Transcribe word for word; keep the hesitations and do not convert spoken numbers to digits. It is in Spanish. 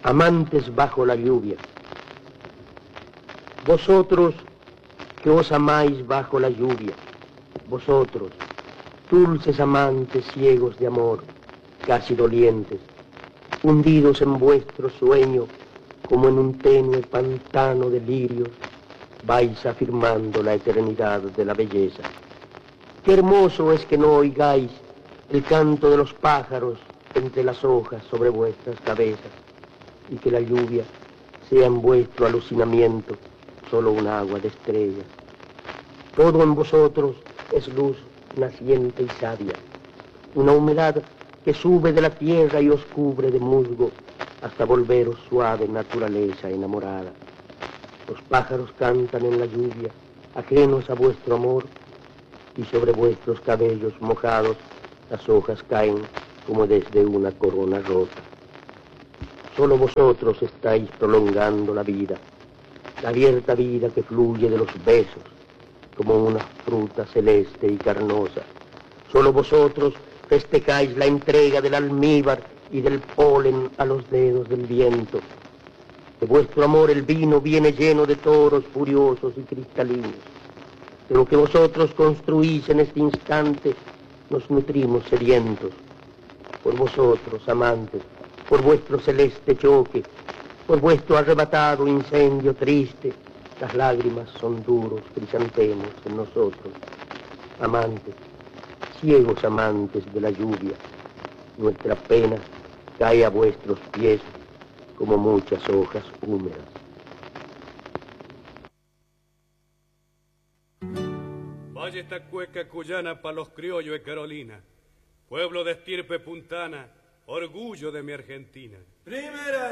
amantes bajo la lluvia. Vosotros que os amáis bajo la lluvia, vosotros, dulces amantes ciegos de amor, casi dolientes, hundidos en vuestro sueño, como en un tenue pantano de lirios, vais afirmando la eternidad de la belleza. Qué hermoso es que no oigáis el canto de los pájaros entre las hojas sobre vuestras cabezas, y que la lluvia sea en vuestro alucinamiento solo un agua de estrellas. Todo en vosotros es luz naciente y sabia, una humedad que sube de la tierra y os cubre de musgo hasta volveros suave naturaleza enamorada. Los pájaros cantan en la lluvia, ajenos a vuestro amor, y sobre vuestros cabellos mojados las hojas caen como desde una corona rota. Solo vosotros estáis prolongando la vida, la abierta vida que fluye de los besos, como una fruta celeste y carnosa. Solo vosotros festejáis la entrega del almíbar y del polen a los dedos del viento. De vuestro amor el vino viene lleno de toros furiosos y cristalinos. De lo que vosotros construís en este instante nos nutrimos sedientos. Por vosotros, amantes, por vuestro celeste choque, por vuestro arrebatado incendio triste, las lágrimas son duros crisantemos en nosotros. Amantes, ciegos amantes de la lluvia, nuestra pena cae a vuestros pies como muchas hojas húmedas. Vaya esta cueca cuyana pa' los criollos de Carolina, pueblo de estirpe puntana, orgullo de mi Argentina. Primera